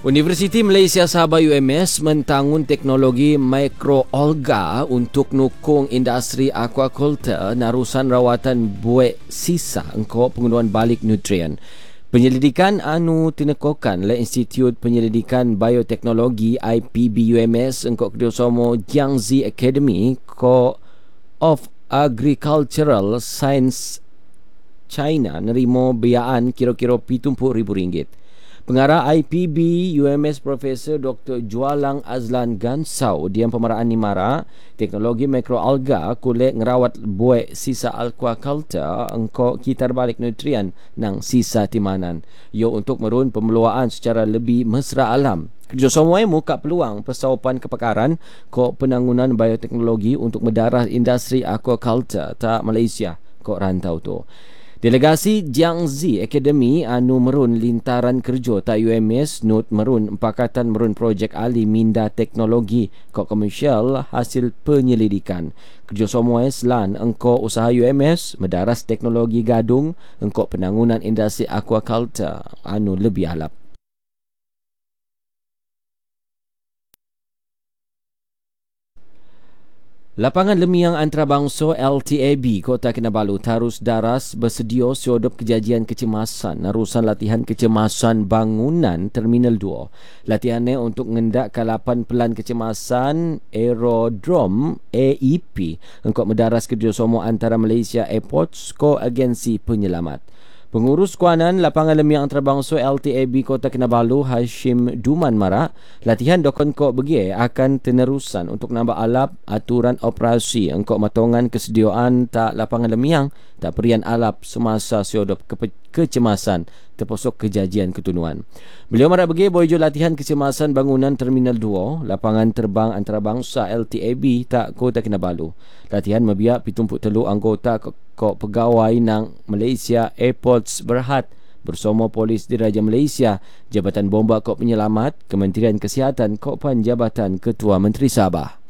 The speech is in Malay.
Universiti Malaysia Sabah UMS mentangun teknologi mikroalga untuk nukung industri aquaculture narusan rawatan buih sisa engkau penggunaan balik nutrien. Penyelidikan tinekokan oleh Institut Penyelidikan Bioteknologi IPB UMS engkau kerjasama Jiangxi Academy of Agricultural Science China nerima biayaan kira-kira RM70,000. Pengarah IPB UMS Profesor Dr. Jualang Azlan Gansau Dian Pemeraan Nimara teknologi mikroalga kulit ngerawat buih sisa aquaculture engkau kitar balik nutrien nang sisa timanan yo untuk merun pemeluaan secara lebih mesra alam. Kerjasama muka peluang persaupan kepakaran ko penangunan bioteknologi untuk mendarah industri aquaculture ta Malaysia ko rantau tu. Delegasi Jiangxi Academy merun lintaran kerja ta UMS not merun empakatan merun projek ahli minda teknologi kok komersial hasil penyelidikan. Kerjasama selan engkau usaha UMS mendaras teknologi gadung engkau penangunan industri aquaculture lebih halap. Lapangan Lemiang Antarabangsa LTAB Kota Kinabalu terus daras bersedia siodop kejadian kecemasan narusan latihan kecemasan bangunan Terminal 2. Latihan ni untuk ngendak kalapan pelan kecemasan Aerodrome AEP engkau mendaras kerjasama antara Malaysia Airports ko agensi penyelamat. Pengurus Kuanan Lapangan Lemiang Antarabangsa LTAB Kota Kinabalu Hashim Duman Mara latihan dokon kok begi akan tenerusan untuk nambah alap aturan operasi engkau matongan kesediaan tak lapangan lemiang tak perian alap semasa siodop kecemasan terposok kejadian ketunuan. Beliau marak begi boyjo latihan kecemasan bangunan Terminal 2 lapangan terbang antarabangsa LTAB tak Kota Kinabalu. Latihan membiak 73 anggota kok pegawai nang Malaysia Airports Berhad bersama Polis Diraja Malaysia, Jabatan Bomba Kok Penyelamat, Kementerian Kesihatan Kok Pan Jabatan Ketua Menteri Sabah.